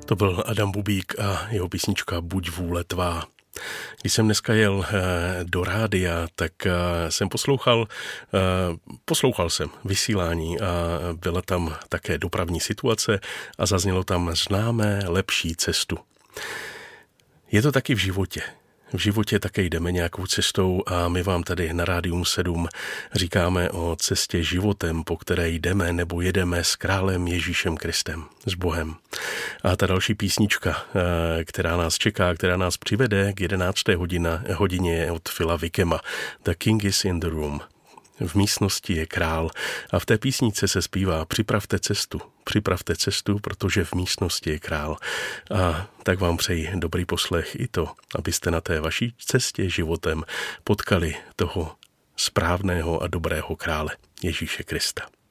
To byl Adam Bubík a jeho písnička Buď vůle tvá. Když jsem dneska jel do rádia, tak jsem poslouchal jsem vysílání a byla tam také dopravní situace a zaznělo tam známé lepší cestu. Je to taky v životě. V životě také jdeme nějakou cestou a my vám tady na Rádium 7 říkáme o cestě životem, po které jdeme nebo jedeme s králem Ježíšem Kristem, s Bohem. A ta další písnička, která nás čeká, která nás přivede k 11. hodině od Phila Wickema. The King is in the room. V místnosti je král a v té písničce se zpívá připravte cestu, protože v místnosti je král. A tak vám přeji dobrý poslech i to, abyste na té vaší cestě životem potkali toho správného a dobrého krále Ježíše Krista.